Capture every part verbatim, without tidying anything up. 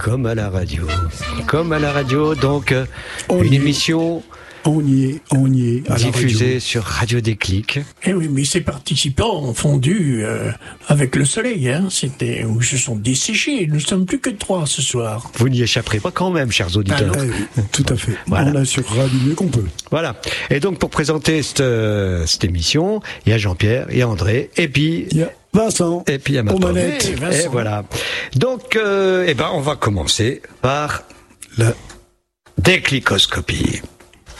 comme à la radio. Comme à la radio, donc on une y émission... On y est, on y est. Diffusée sur Radio Déclic. Eh oui, mais ces participants ont fondu euh, avec le soleil, hein. C'était, où ils se sont desséchés. Nous sommes plus que trois ce soir. Vous n'y échapperez pas quand même, chers auditeurs. Ah, oui, tout à fait. Voilà. On assurera du mieux qu'on peut. Voilà. Et donc, pour présenter cette, cette émission, il y a Jean-Pierre, il y a André, et puis... Il y a Vincent. Et puis il y a ma manette. Et, et voilà. Donc, euh, eh ben, on va commencer par la déclicoscopie.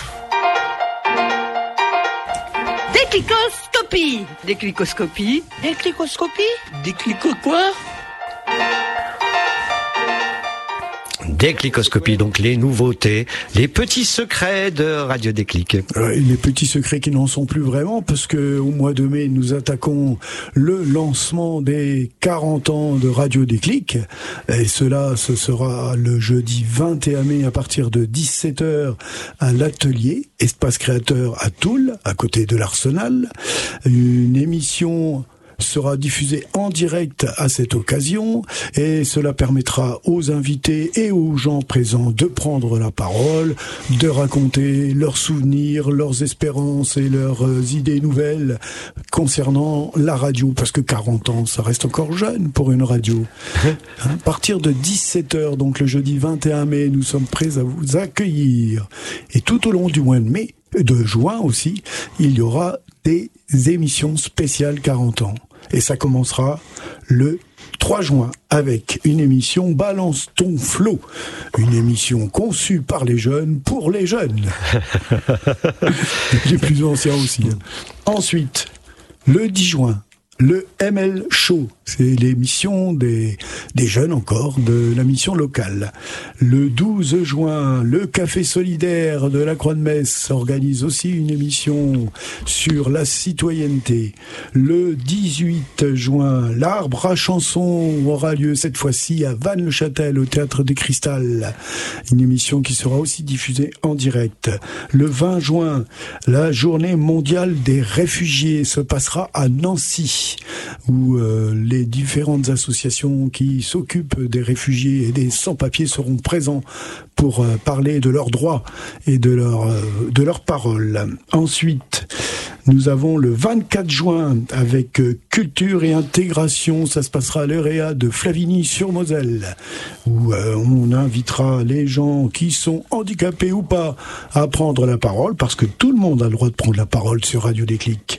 Déclicoscopie. Déclicoscopie. Déclicoscopie. Déclico quoi? Déclicoscopie, donc les nouveautés, les petits secrets de Radio Déclic. Euh, les petits secrets qui n'en sont plus vraiment, parce que au mois de mai, nous attaquons le lancement des quarante ans de Radio Déclic. Et cela, ce sera le jeudi vingt et un mai à partir de dix-sept heures à l'atelier Espace Créateur à Toul, à côté de l'Arsenal. Une émission sera diffusé en direct à cette occasion et cela permettra aux invités et aux gens présents de prendre la parole, de raconter leurs souvenirs, leurs espérances et leurs idées nouvelles concernant la radio, parce que quarante ans, ça reste encore jeune pour une radio. À partir de dix-sept heures, donc le jeudi vingt et un mai, nous sommes prêts à vous accueillir. Et tout au long du mois de mai, de juin aussi, il y aura des émissions spéciales quarante ans. Et ça commencera le trois juin avec une émission Balance ton flow, une émission conçue par les jeunes pour les jeunes. Les plus anciens aussi. Ensuite, le dix juin, le M L Show, c'est l'émission des, des jeunes encore, de la mission locale. Le douze juin, le Café Solidaire de la Croix-de-Metz organise aussi une émission sur la citoyenneté. Le dix-huit juin, l'Arbre à chansons aura lieu cette fois-ci à Vannes-le-Châtel au Théâtre des Cristals. Une émission qui sera aussi diffusée en direct. Le vingt juin, la Journée mondiale des réfugiés se passera à Nancy, où euh, les différentes associations qui s'occupent des réfugiés et des sans-papiers seront présents pour euh, parler de leurs droits et de leurs euh, de leurs paroles. Ensuite, nous avons le vingt-quatre juin avec euh, Culture et Intégration, ça se passera à l'E R E A de Flavigny-sur-Moselle, où euh, on invitera les gens qui sont handicapés ou pas à prendre la parole, parce que tout le monde a le droit de prendre la parole sur Radio Déclic.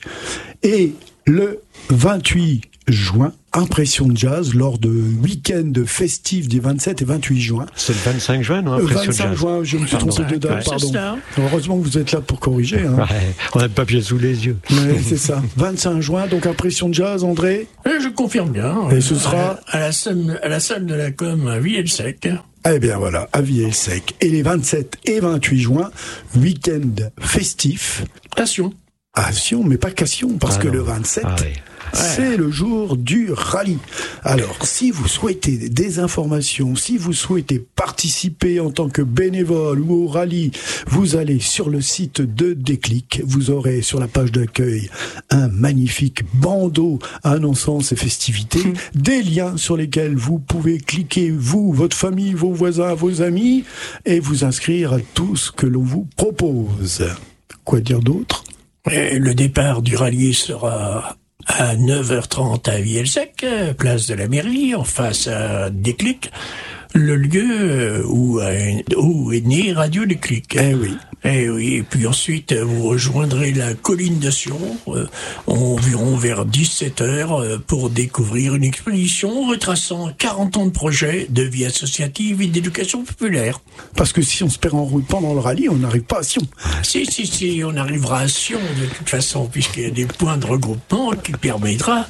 Et le vingt-huit juin, Impression de Jazz, lors de week-end festif des vingt-sept et vingt-huit juin. C'est le vingt-cinq juin, non? Impression vingt-cinq de Jazz. juin, je me suis trompé de date, ouais. pardon. Heureusement que vous êtes là pour corriger. Hein. Ouais, on a le papier sous les yeux. Ouais, c'est ça. vingt-cinq juin, donc Impression de Jazz, André? Je confirme bien. Et ce sera à la salle, à la salle de la com à Villers-Sec. Eh bien voilà, à Villers-Sec. Et les vingt-sept et vingt-huit juin, week-end festif. Passion. À Sion, mais pas qu'à Sion, parce ah que non. le vingt-sept, ah oui. c'est ouais. le jour du rallye. Alors, si vous souhaitez des informations, si vous souhaitez participer en tant que bénévole ou au rallye, vous allez sur le site de Déclic. Vous aurez sur la page d'accueil un magnifique bandeau annonçant ces festivités, mmh. des liens sur lesquels vous pouvez cliquer, vous, votre famille, vos voisins, vos amis, et vous inscrire à tout ce que l'on vous propose. Quoi dire d'autre ? Et le départ du rallye sera à neuf heures trente à Villers-Sec, place de la mairie, en face à Déclic, le lieu où, où est né Radio Déclic. Eh oui. Eh oui, et puis ensuite, vous rejoindrez la colline de Sion, euh, environ vers dix-sept heures, euh, pour découvrir une exposition retraçant quarante ans de projets de vie associative et d'éducation populaire. Parce que si on se perd en route pendant le rallye, on n'arrive pas à Sion. Si, si, si, on arrivera à Sion de toute façon, puisqu'il y a des points de regroupement qui permettra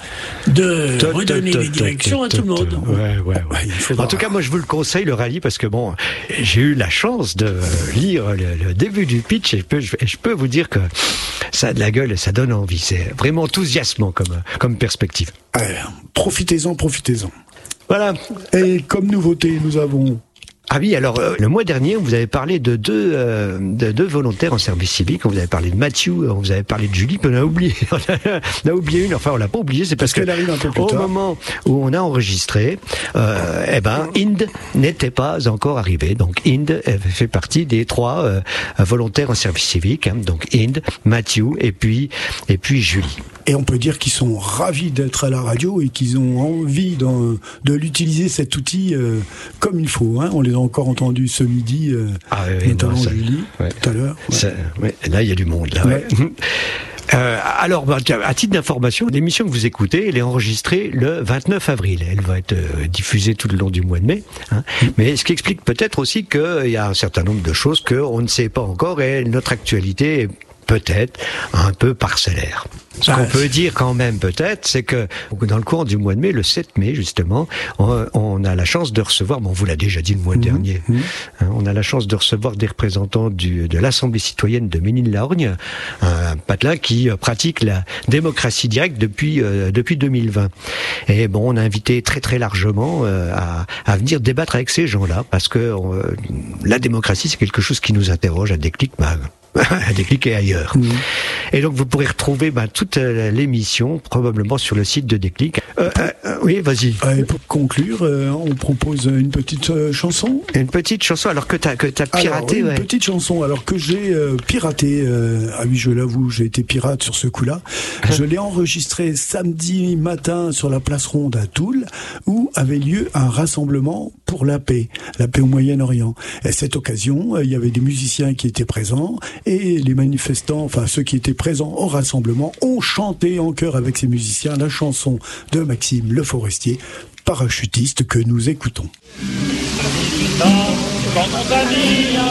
de tot, redonner tot, les tot, directions tot, à tout le monde. Ouais, ouais, ouais. Il faudra... En tout cas, moi, je vous le conseille, le rallye, parce que bon, j'ai eu la chance de lire le, le début du pitch et je peux, je, je peux vous dire que ça a de la gueule et ça donne envie. C'est vraiment enthousiasmant comme, comme perspective. Ouais, profitez-en, profitez-en. Voilà. Et comme nouveauté, nous avons Ah oui, alors euh, le mois dernier, vous avez parlé de deux, euh, de deux volontaires en service civique. Vous avez parlé de Mathieu, vous avez parlé de Julie, puis on a oublié, on a, on a oublié une. Enfin, on l'a pas oublié, c'est parce, parce que arrive un peu plus au tard. moment où on a enregistré, euh, eh ben, Inde n'était pas encore arrivée. Donc Inde fait partie des trois euh, volontaires en service civique. Hein, donc Inde, Mathieu et puis et puis Julie. Et on peut dire qu'ils sont ravis d'être à la radio et qu'ils ont envie de, de l'utiliser, cet outil, euh, comme il faut. Hein. On les a encore entendus ce midi, euh, ah, oui, notamment non, ça, Julie, ouais. tout à l'heure. Ouais. Ça, ouais, là, il y a du monde. Là, ouais. Ouais. Euh, alors, bah, à titre d'information, l'émission que vous écoutez, elle est enregistrée le vingt-neuf avril. Elle va être euh, diffusée tout le long du mois de mai. Hein. Mais ce qui explique peut-être aussi qu'il y a un certain nombre de choses qu'on ne sait pas encore et notre actualité est peut-être un peu parcellaire. Ce qu'on peut dire quand même peut-être, c'est que dans le cours du mois de mai, le sept mai justement, on, on a la chance de recevoir, bon on vous l'a déjà dit le mois mmh, dernier, mmh. Hein, on a la chance de recevoir des représentants du, de l'Assemblée citoyenne de Ménil-la-Orgne, un patelin qui pratique la démocratie directe depuis euh, depuis deux mille vingt. Et bon, on a invité très très largement euh, à, à venir débattre avec ces gens-là, parce que euh, la démocratie c'est quelque chose qui nous interroge à Déclic, bah, à Déclic et ailleurs. Mmh. Et donc vous pourrez retrouver bah, toute euh, l'émission probablement sur le site de Déclic. Euh, euh, oui, vas-y. Et pour conclure, euh, on propose une petite euh, chanson. Une petite chanson, alors que t'as que t'as piraté. Alors, ouais. Une petite chanson, alors que j'ai euh, piraté. Euh, ah oui, je l'avoue, j'ai été pirate sur ce coup-là. Je l'ai enregistré samedi matin sur la place Ronde à Toul, où avait lieu un rassemblement pour la paix, la paix au Moyen-Orient. Et à cette occasion, euh, il y avait des musiciens qui étaient présents. Et les manifestants, enfin ceux qui étaient présents au rassemblement, ont chanté en chœur avec ces musiciens la chanson de Maxime Le Forestier, parachutiste, que nous écoutons. Quand on